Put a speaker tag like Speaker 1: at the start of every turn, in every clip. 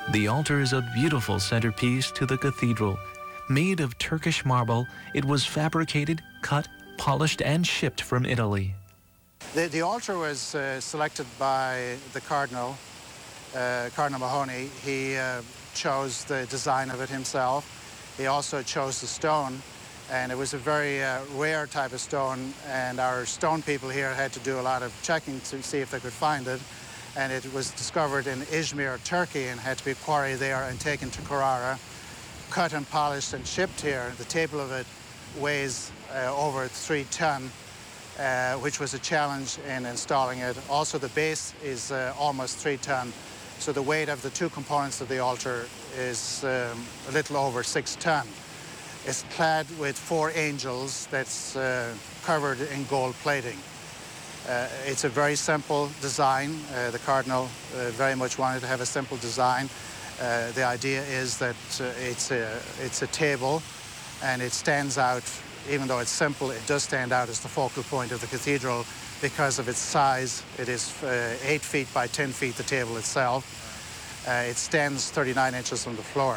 Speaker 1: The altar is a beautiful centerpiece to the cathedral. Made of Turkish marble, it was fabricated, cut, polished, and shipped from Italy.
Speaker 2: The altar was selected by the Cardinal, Cardinal Mahoney. He chose the design of it himself. He also chose the stone, and it was a very rare type of stone, and our stone people here had to do a lot of checking to see if they could find it. And it was discovered in Izmir, Turkey, and had to be quarried there and taken to Carrara, cut and polished and shipped here. The table of it weighs over 3 tons, which was a challenge in installing it. Also, the base is almost 3 tons, so the weight of the two components of the altar is a little over 6 tons. It's clad with 4 angels that's covered in gold plating. It's a very simple design. The Cardinal very much wanted to have a simple design. The idea is that it's a table, and it stands out. Even though it's simple, it does stand out as the focal point of the cathedral because of its size. It is 8 feet by 10 feet, the table itself. It stands 39 inches from the floor.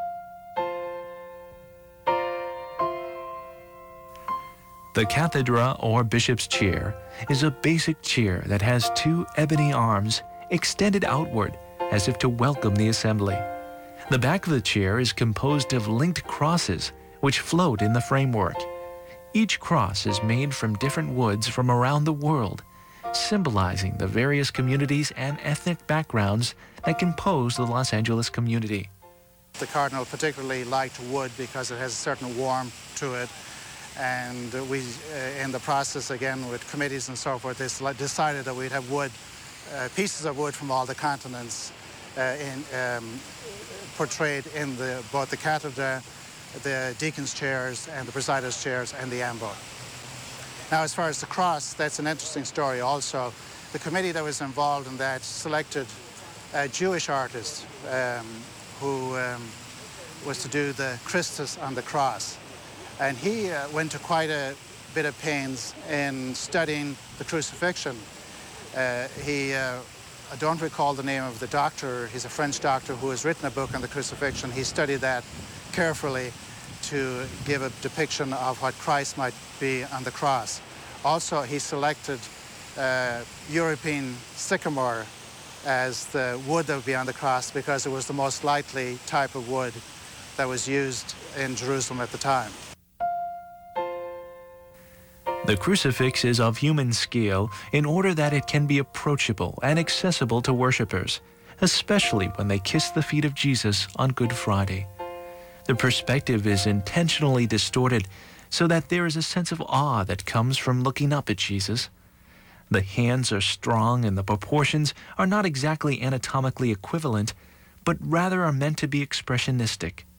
Speaker 1: The cathedra, or bishop's chair, is a basic chair that has 2 ebony arms extended outward as if to welcome the assembly. The back of the chair is composed of linked crosses which float in the framework. Each cross is made from different woods from around the world, symbolizing the various communities and ethnic backgrounds that compose the Los Angeles community.
Speaker 2: The Cardinal particularly liked wood because it has a certain warmth to it. And we, in the process, again, with committees and so forth, they decided that we'd have wood, pieces of wood from all the continents portrayed in both the cathedra, the deacon's chairs, and the presider's chairs, and the ambo. Now, as far as the cross, that's an interesting story also. The committee that was involved in that selected a Jewish artist who was to do the Christus on the cross. And he went to quite a bit of pains in studying the crucifixion. I don't recall the name of the doctor. He's a French doctor who has written a book on the crucifixion. He studied that carefully to give a depiction of what Christ might be on the cross. Also, he selected European sycamore as the wood that would be on the cross because it was the most likely type of wood that was used in Jerusalem at the time.
Speaker 1: The crucifix is of human scale in order that it can be approachable and accessible to worshipers, especially when they kiss the feet of Jesus on Good Friday. The perspective is intentionally distorted so that there is a sense of awe that comes from looking up at Jesus. The hands are strong and the proportions are not exactly anatomically equivalent, but rather are meant to be expressionistic.